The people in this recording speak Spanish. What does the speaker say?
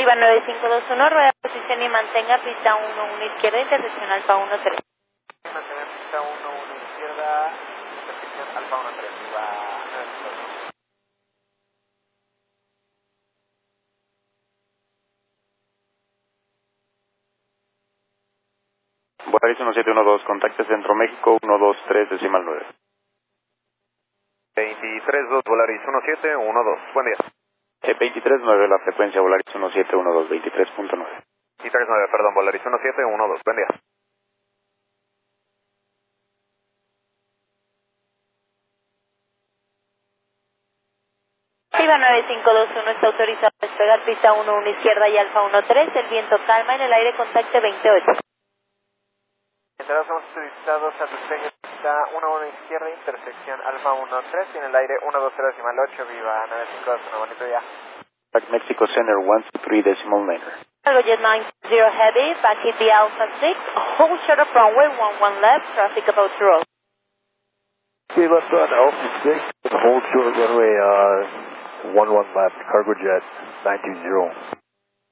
Viva 9521, rueda de posición y mantenga pista 11 izquierda, intersección Alfa 13. Mantener pista 11 izquierda, intersección Alfa 13, Viva 9521. Volaris 1712, contacte Centro México 123 decimal 9. 232 Volaris 1712, buen día. 239, la frecuencia Volaris 1712, 23.9. 239, perdón, Volaris 1712, buen día. Viva 9521, está autorizado a despegar pista 11 izquierda y Alfa 13, el viento calma, en el aire contacte 28. Entradas somos solicitados a despegue pista 11 izquierda, intersección Alfa 13 y en el aire 120 decimal 8, Viva 9521, bonito día. Mexico Center 123 decimal 9. Algojet 90 Heavy, back in the Alpha 6, hold short of runway 11 left, traffic about to roll. Okay, left on Alpha 6, hold short runway 11 left, cargo jet 920.